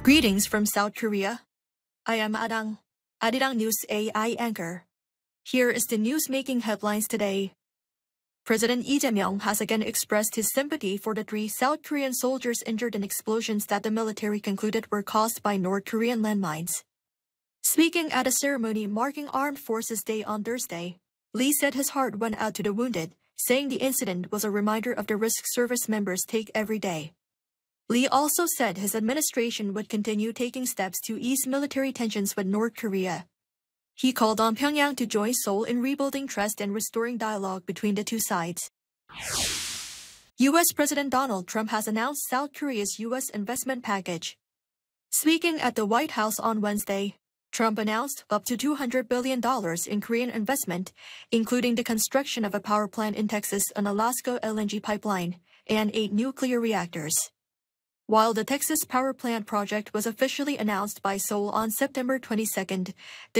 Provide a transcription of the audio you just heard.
Greetings from South Korea. I am Arirang News AI anchor. Here is the news-making headlines today. President Lee Jae-myung has again expressed his sympathy for the 3 South Korean soldiers injured in explosions that the military concluded were caused by North Korean landmines. Speaking at a ceremony marking Armed Forces Day on Thursday, Lee said his heart went out to the wounded, saying the incident was a reminder of the risk service members take every day. Lee also said his administration would continue taking steps to ease military tensions with North Korea. He called on Pyongyang to join Seoul in rebuilding trust and restoring dialogue between the two sides. U.S. President Donald Trump has announced South Korea's U.S. investment package. Speaking at the White House on Wednesday, Trump announced up to $200 billion in Korean investment, including the construction of a power plant in Texas, an Alaska LNG pipeline, and 8 nuclear reactors. While the Texas power plant project was officially announced by Seoul on September 22, the